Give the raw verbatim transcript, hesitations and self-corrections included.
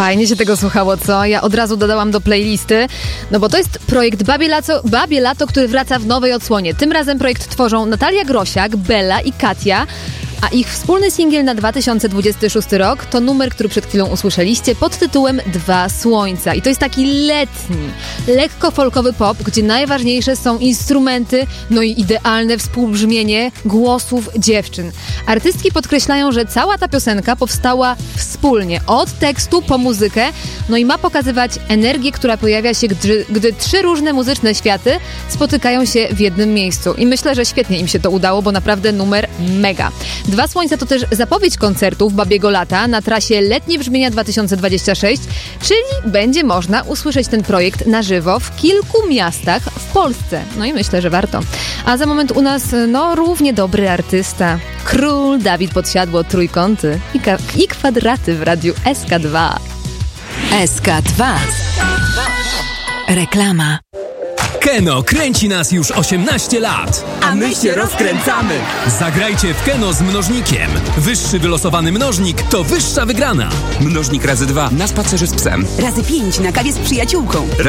Fajnie się tego słuchało, co? Ja od razu dodałam do playlisty, no bo to jest projekt Babie Lato, Babie Lato, który wraca w nowej odsłonie. Tym razem projekt tworzą Natalia Grosiak, Bella i Katia, a ich wspólny singiel na dwa tysiące dwudziesty szósty rok to numer, który przed chwilą usłyszeliście pod tytułem Dwa Słońca. I to jest taki letni, lekko folkowy pop, gdzie najważniejsze są instrumenty, no i idealne współbrzmienie głosów dziewczyn. Artystki podkreślają, że cała ta piosenka powstała wspólnie, od tekstu po muzykę, no i ma pokazywać energię, która pojawia się, gdy, gdy trzy różne muzyczne światy spotykają się w jednym miejscu. I myślę, że świetnie im się to udało, bo naprawdę numer mega. Dwa Słońca to też zapowiedź koncertów Babiego Lata na trasie Letnie Brzmienia dwa tysiące dwudziesty szósty, czyli będzie można usłyszeć ten projekt na żywo w kilku miastach w Polsce. No i myślę, że warto. A za moment u nas, no, równie dobry artysta. Król Dawid Podsiadło, Trójkąty i, ka- i kwadraty w radiu S K dwa. S K dwa. Reklama. Keno kręci nas już osiemnaście lat. A my się rozkręcamy. Zagrajcie w Keno z mnożnikiem. Wyższy wylosowany mnożnik to wyższa wygrana. Mnożnik razy dwa na spacerze z psem. Razy pięć na kawie z przyjaciółką.